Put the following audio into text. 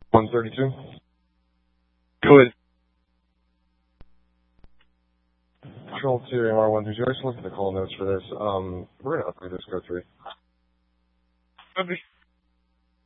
132. Go ahead. Control 2, AMR 132. I just looked at the call notes for this. We're going to upgrade this code 3. Copy.